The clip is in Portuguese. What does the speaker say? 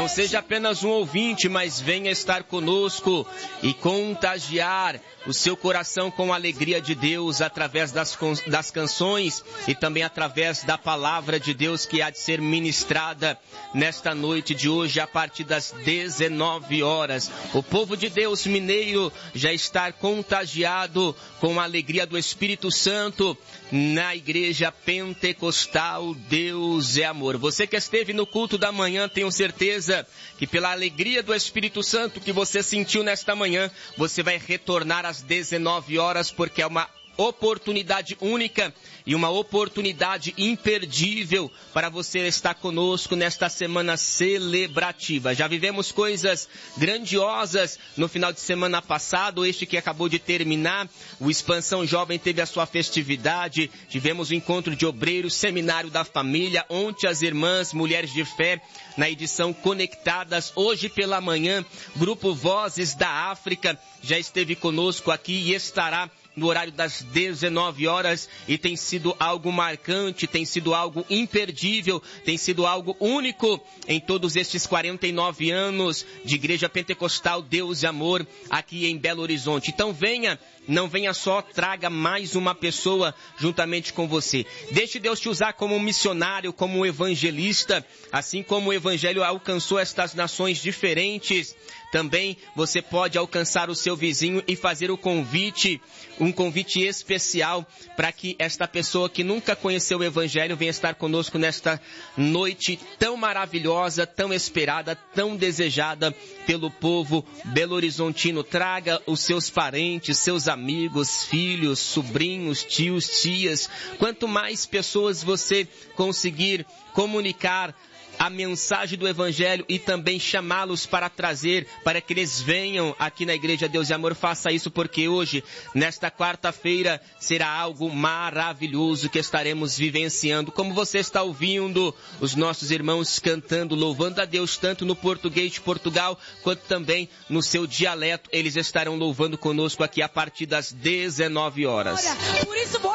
Não seja apenas um ouvinte, mas venha estar conosco e contagiar o seu coração com a alegria de Deus através das canções e também através da palavra de Deus que há de ser ministrada nesta noite de hoje a partir das 19 horas. O povo de Deus mineiro já está contagiado com a alegria do Espírito Santo na Igreja Pentecostal Deus é Amor. Você que esteve no culto da manhã, tenho certeza que pela alegria do Espírito Santo que você sentiu nesta manhã, você vai retornar às 19 horas, porque é uma oportunidade única e uma oportunidade imperdível para você estar conosco nesta semana celebrativa. Já vivemos coisas grandiosas no final de semana passado, este que acabou de terminar. O Expansão Jovem teve a sua festividade, tivemos o encontro de obreiros, seminário da família, ontem as irmãs, mulheres de fé, na edição Conectadas. Hoje pela manhã, Grupo Vozes da África já esteve conosco aqui e estará no horário das 19 horas e tem sido algo marcante, tem sido algo imperdível, tem sido algo único em todos estes 49 anos de Igreja Pentecostal Deus e Amor aqui em Belo Horizonte. Então venha, não venha só, traga mais uma pessoa juntamente com você. Deixe Deus te usar como missionário, como evangelista, assim como o Evangelho alcançou estas nações diferentes. Também você pode alcançar o seu vizinho e fazer um convite especial para que esta pessoa que nunca conheceu o Evangelho venha estar conosco nesta noite tão maravilhosa, tão esperada, tão desejada pelo povo belo-horizontino. Traga os seus parentes, seus amigos, filhos, sobrinhos, tios, tias. Quanto mais pessoas você conseguir comunicar a mensagem do Evangelho e também chamá-los para trazer, para que eles venham aqui na Igreja Deus e Amor, faça isso, porque hoje, nesta quarta-feira, será algo maravilhoso que estaremos vivenciando. Como você está ouvindo os nossos irmãos cantando, louvando a Deus, tanto no português de Portugal, quanto também no seu dialeto, eles estarão louvando conosco aqui a partir das 19 horas. Por isso,